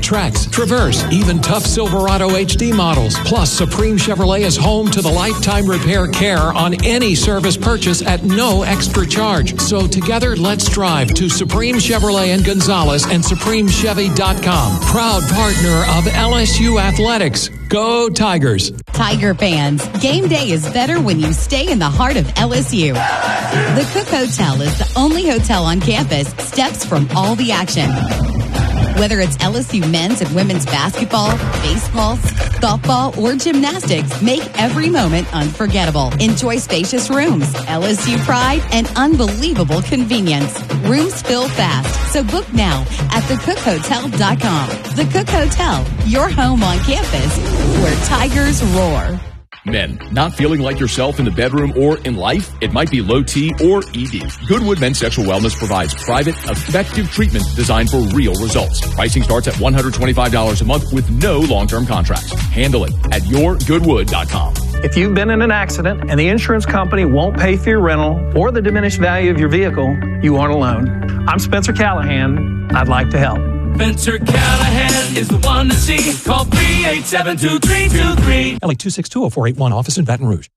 Trax, Traverse, even tough Silverado HD models. Plus, Supreme Chevrolet is home to the lifetime repair care on any service purchase at no extra charge. So together, let's drive to Supreme Chevrolet in Gonzales and SupremeChevy.com. Proud partner of LSU Athletics. Go Tigers. Tiger fans, game day is better when you stay in the heart of LSU. The Cook Hotel is the only hotel on campus steps from all the action. Whether it's LSU men's and women's basketball, baseball, softball, or gymnastics, make every moment unforgettable. Enjoy spacious rooms, LSU pride, and unbelievable convenience. Rooms fill fast, so book now at thecookhotel.com. The Cook Hotel, your home on campus where Tigers roar. Men, not feeling like yourself in the bedroom or in life? It might be low T or ED. Goodwood Men's Sexual Wellness provides private, effective treatment designed for real results. Pricing starts at $125 a month with no long-term contracts. Handle it at yourgoodwood.com. If you've been in an accident and the insurance company won't pay for your rental or the diminished value of your vehicle, you aren't alone. I'm Spencer Callahan. I'd like to help. Spencer Callahan is the one to see. Call 387-2323. LA 262-0481, office in Baton Rouge.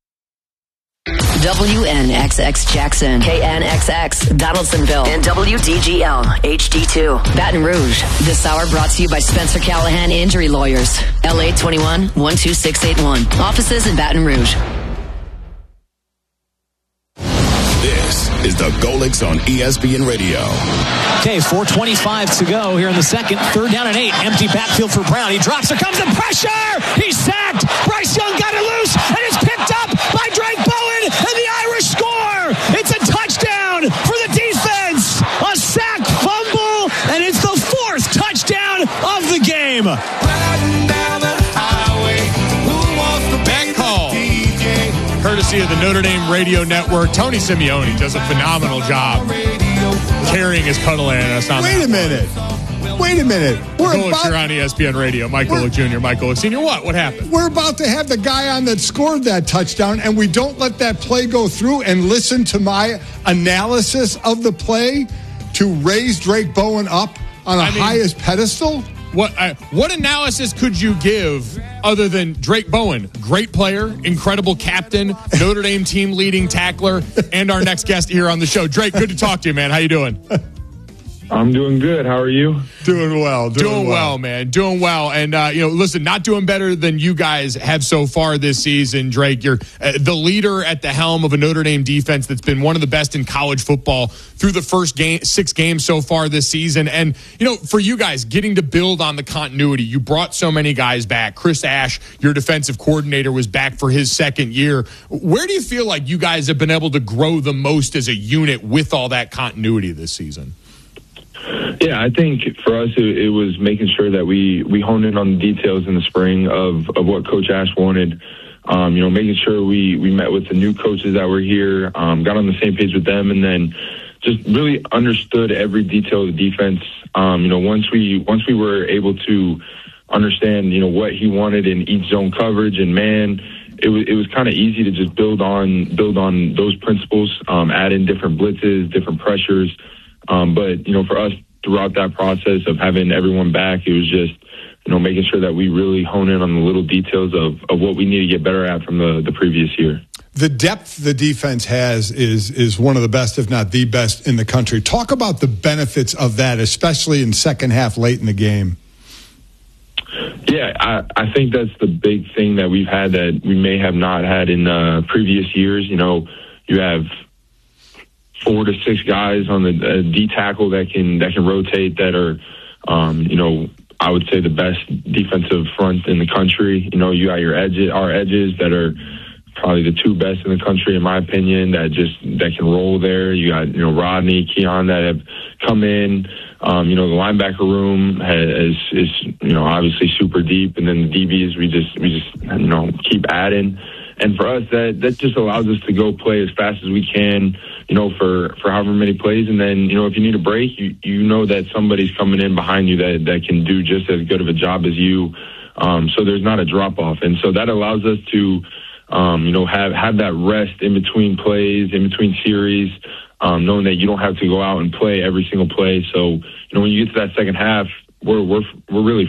WNXX Jackson, KNXX Donaldsonville, and WDGL HD2 Baton Rouge. This hour brought to you by Spencer Callahan Injury Lawyers. LA 21-12681. Offices in Baton Rouge. This is the Golix on ESPN Radio. Okay, 4:25 to go here in the second. 3rd down and 8. Empty backfield for Brown. He drops. There comes the pressure. He's sacked. Bryce Young got it loose, and it's picked up by Drake Bowen, and the Irish score. It's a touchdown for the defense. A sack, fumble, and it's the 4th touchdown of the game. Riding down the highway, who wants the that call, courtesy of the Notre Dame Radio Network. Tony Simeone does a phenomenal job carrying his cuddle in us. Wait a minute. You're on ESPN Radio. Mike Golick Jr., Mike Golick Sr. What happened? We're about to have the guy on that scored that touchdown, and we don't let that play go through and listen to my analysis of the play to raise Drake Bowen up on a highest pedestal? What analysis could you give other than Drake Bowen, great player, incredible captain, Notre Dame team leading tackler, and our next guest here on the show? Drake, good to talk to you, man. How you doing? I'm doing good. How are you? Doing well. Doing well, man. Doing well. And, listen, not doing better than you guys have so far this season, Drake. You're the leader at the helm of a Notre Dame defense that's been one of the best in college football through the first 6 games so far this season. And, for you guys, getting to build on the continuity, you brought so many guys back. Chris Ash, your defensive coordinator, was back for his 2nd year. Where do you feel like you guys have been able to grow the most as a unit with all that continuity this season? Yeah, I think for us it was making sure that we honed in on the details in the spring of what Coach Ash wanted. Making sure we met with the new coaches that were here, got on the same page with them, and then just really understood every detail of the defense. Once we were able to understand, what he wanted in each zone coverage and man, it was kind of easy to just build on those principles, add in different blitzes, different pressures. But for us, throughout that process of having everyone back, it was just, making sure that we really hone in on the little details of what we need to get better at from the previous year. The depth the defense has is one of the best, if not the best, in the country. Talk about the benefits of that, especially in second half late in the game. Yeah, I think that's the big thing that we've had that we may have not had in previous years. You have 4 to 6 guys on the D tackle that can rotate, that are, I would say the best defensive front in the country. You got our edges that are probably the 2 best in the country, in my opinion, that can roll there. You got, Rodney, Keon that have come in. The linebacker room is obviously super deep, and then the DBs we just keep adding. And for us, that just allows us to go play as fast as we can, for however many plays. And then, if you need a break, you know that somebody's coming in behind you that can do just as good of a job as you. So there's not a drop off. And so that allows us to, have that rest in between plays, in between series, knowing that you don't have to go out and play every single play. So, when you get to that second half, we're really